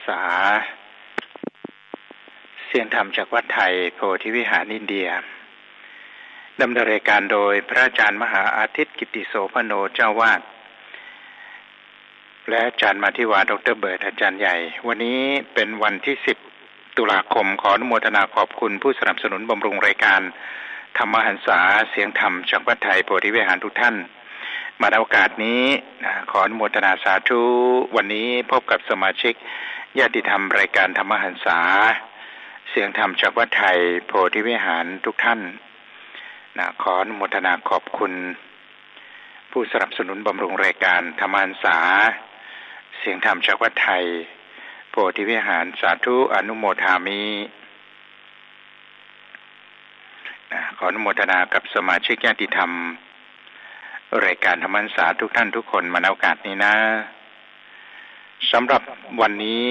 ษาเสียงธรรมจากวัดไทยโพธิวิหารอินเดียดำเนินรายการโดยพระอาจารย์มหาอาทิตย์กิติโสภโนเจ้าวาดและอาจารย์มาธิวาดร.เบิร์ตอาจารย์ใหญ่วันนี้เป็นวันที่10ตุลาคมขออนุโมทนาขอบคุณผู้สนับสนุนบำรุงรายการธรรมหันษาเสียงธรรมจากวัดไทยโพธิวิหารทุกท่านมาในโอกาสนี้ขออนุโมทนาสาธุวันนี้พบกับสมาชิกญาติธรรมรายการธรรมหันษาเสียงธรรมจากวัดไทยโพธิวิหารทุกท่านขออนุโมทนาขอบคุณผู้สนับสนุนบำรุงรายการธรรมหันษาเสียงธรรมจากวัดไทยโพธิวิหารสาธุอนุโมทามิขออนุโมทนากับสมาชิกญาติธรรมรายการธรรมหันษาทุกท่านทุกคนมาในโอกาสนี้นะสำหรับวันนี้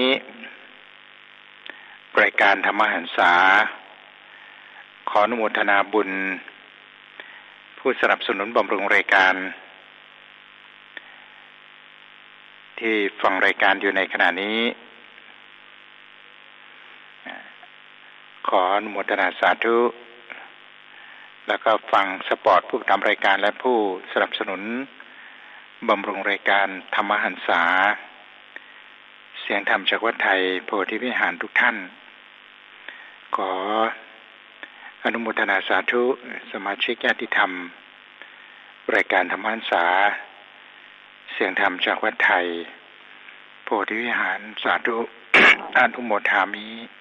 รายการธรรมหันษาขออนุโมทนาบุญผู้สนับสนุนบำรุงรายการที่ฟังรายการอยู่ในขณะนี้ขออนุโมทนาสาธุแล้วก็ฟังสปอร์ตผู้ทำรายการและผู้สนับสนุนบำรุงรายการธรรมหันษาเสียงธรรมจากวัดไทยโพธิวิหารทุกท่านขออนุโมทนาสาธุสมาชิกญาติธรรมรายการธรรมหันษาเสียงธรรมจากวัดไทยโพธิวิหารสาธุ อนุโมทามิ